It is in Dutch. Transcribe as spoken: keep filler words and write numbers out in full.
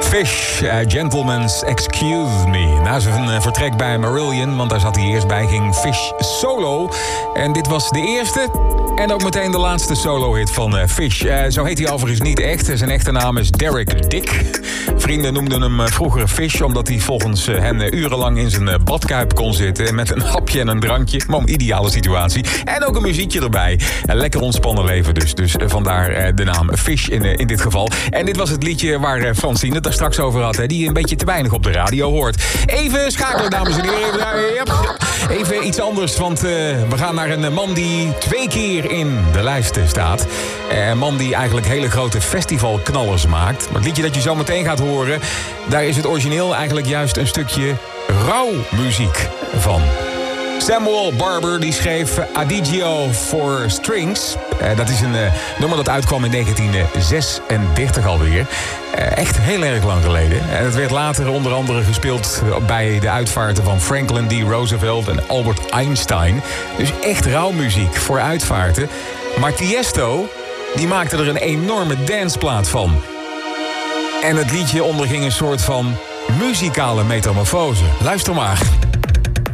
Fish, uh, Gentleman's Excuse Me. Na zijn uh, vertrek bij Marillion, want daar zat hij eerst bij, ging Fish solo. En dit was de eerste en ook meteen de laatste solo-hit van uh, Fish. Uh, zo heet hij overigens niet echt. Zijn echte naam is Derek Dick. Vrienden noemden hem uh, vroeger Fish, omdat hij volgens uh, hen uh, urenlang in zijn uh, badkuip kon zitten met een hapje en een drankje. Maar een ideale situatie. En ook een muziekje erbij. Een lekker ontspannen leven dus. Dus uh, vandaar uh, de naam Fish in, uh, in dit geval. En dit was het liedje waar uh, Francine het daar straks over had. Hè, die je een beetje te weinig op de radio hoort. Even schakelen, dames en heren. Even, yep. Even iets anders, want uh, we gaan naar een man die twee keer in de lijst staat. Een man die eigenlijk hele grote festivalknallers maakt. Maar het liedje dat je zo meteen gaat horen, daar is het origineel eigenlijk juist een stukje rouwmuziek van. Samuel Barber die schreef Adagio for Strings. Uh, dat is een uh, nummer dat uitkwam in negentien zesendertig alweer. Uh, echt heel erg lang geleden. En het werd later onder andere gespeeld bij de uitvaarten van Franklin D. Roosevelt en Albert Einstein. Dus echt rouwmuziek voor uitvaarten. Maar Tiesto, die maakte er een enorme danceplaat van. En het liedje onderging een soort van muzikale metamorfose. Luister maar.